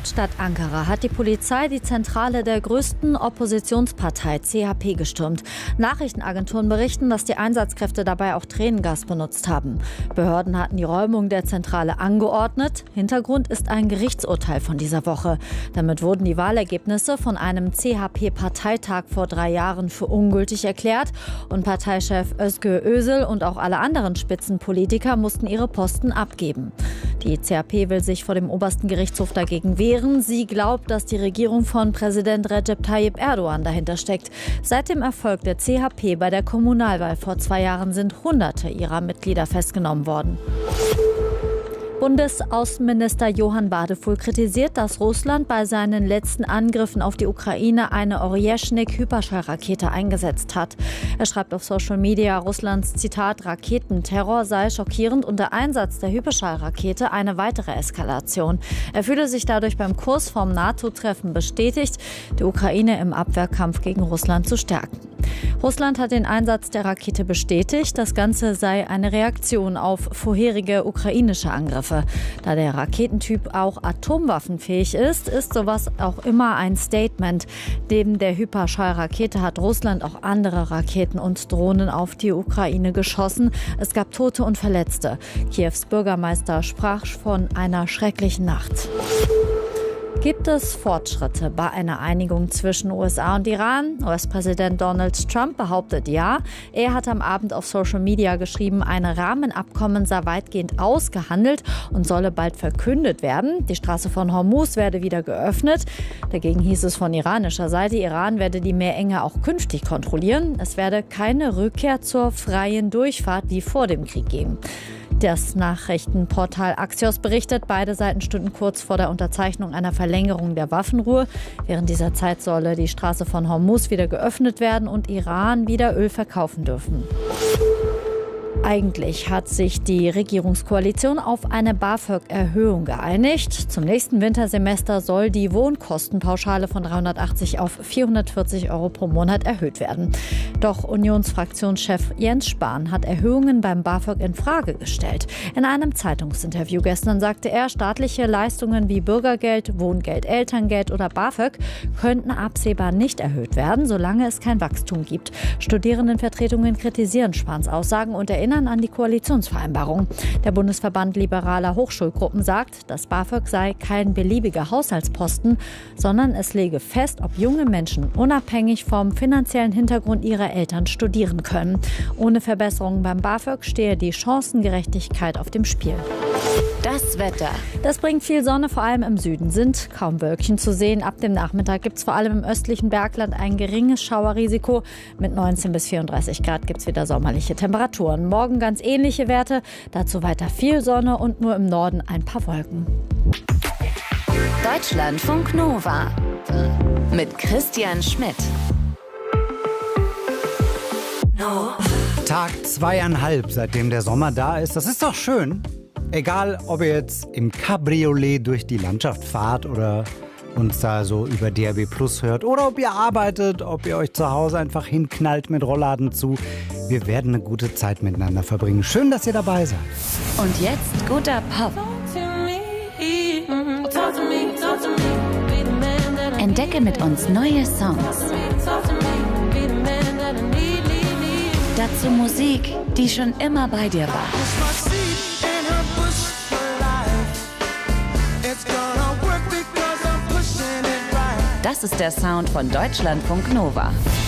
Hauptstadt Ankara hat die Polizei die Zentrale der größten Oppositionspartei CHP gestürmt. Nachrichtenagenturen berichten, dass die Einsatzkräfte dabei auch Tränengas benutzt haben. Behörden hatten die Räumung der Zentrale angeordnet. Hintergrund ist ein Gerichtsurteil von dieser Woche. Damit wurden die Wahlergebnisse von einem CHP-Parteitag vor 3 Jahren für ungültig erklärt. Und Parteichef Özgür Özel und auch alle anderen Spitzenpolitiker mussten ihre Posten abgeben. Die CHP will sich vor dem obersten Gerichtshof dagegen wehren. Sie glaubt, dass die Regierung von Präsident Recep Tayyip Erdogan dahinter steckt. Seit dem Erfolg der CHP bei der Kommunalwahl vor 2 Jahren sind Hunderte ihrer Mitglieder festgenommen worden. Bundesaußenminister Johann Wadefuhl kritisiert, dass Russland bei seinen letzten Angriffen auf die Ukraine eine Orjeschnik-Hyperschallrakete eingesetzt hat. Er schreibt auf Social Media, Russlands, Zitat, Raketenterror sei schockierend und der Einsatz der Hyperschallrakete eine weitere Eskalation. Er fühle sich dadurch beim Kurs vom NATO-Treffen bestätigt, die Ukraine im Abwehrkampf gegen Russland zu stärken. Russland hat den Einsatz der Rakete bestätigt. Das Ganze sei eine Reaktion auf vorherige ukrainische Angriffe. Da der Raketentyp auch atomwaffenfähig ist sowas auch immer ein Statement. Neben der Hyperschallrakete hat Russland auch andere Raketen und Drohnen auf die Ukraine geschossen. Es gab Tote und Verletzte. Kiews Bürgermeister sprach von einer schrecklichen Nacht. Gibt es Fortschritte bei einer Einigung zwischen USA und Iran? US-Präsident Donald Trump behauptet ja. Er hat am Abend auf Social Media geschrieben, ein Rahmenabkommen sei weitgehend ausgehandelt und solle bald verkündet werden. Die Straße von Hormuz werde wieder geöffnet. Dagegen hieß es von iranischer Seite, Iran werde die Meerenge auch künftig kontrollieren. Es werde keine Rückkehr zur freien Durchfahrt wie vor dem Krieg geben. Das Nachrichtenportal Axios berichtet, beide Seiten stünden kurz vor der Unterzeichnung einer Verlängerung der Waffenruhe. Während dieser Zeit solle die Straße von Hormuz wieder geöffnet werden und Iran wieder Öl verkaufen dürfen. Eigentlich hat sich die Regierungskoalition auf eine BAföG-Erhöhung geeinigt. Zum nächsten Wintersemester soll die Wohnkostenpauschale von 380 auf 440 € pro Monat erhöht werden. Doch Unionsfraktionschef Jens Spahn hat Erhöhungen beim BAföG in Frage gestellt. In einem Zeitungsinterview gestern sagte er, staatliche Leistungen wie Bürgergeld, Wohngeld, Elterngeld oder BAföG könnten absehbar nicht erhöht werden, solange es kein Wachstum gibt. Studierendenvertretungen kritisieren Spahns Aussagen und erinnern an die Koalitionsvereinbarung. Der Bundesverband liberaler Hochschulgruppen sagt, das BAföG sei kein beliebiger Haushaltsposten, sondern es lege fest, ob junge Menschen unabhängig vom finanziellen Hintergrund ihrer Eltern studieren können. Ohne Verbesserungen beim BAföG stehe die Chancengerechtigkeit auf dem Spiel. Das Wetter. Das bringt viel Sonne, vor allem im Süden sind kaum Wölkchen zu sehen. Ab dem Nachmittag gibt es vor allem im östlichen Bergland ein geringes Schauerrisiko. Mit 19 bis 34 Grad gibt es wieder sommerliche Temperaturen. Morgen ganz ähnliche Werte, dazu weiter viel Sonne und nur im Norden ein paar Wolken. Deutschlandfunk Nova mit Christian Schmidt. Tag 2,5, seitdem der Sommer da ist. Das ist doch schön. Egal, ob ihr jetzt im Cabriolet durch die Landschaft fahrt oder uns da so über DRB Plus hört oder ob ihr arbeitet, ob ihr euch zu Hause einfach hinknallt mit Rollladen zu. Wir werden eine gute Zeit miteinander verbringen. Schön, dass ihr dabei seid. Und jetzt guter Pop. Entdecke mit uns neue Songs. Dazu Musik, die schon immer bei dir war. Das ist der Sound von Deutschlandfunk Nova.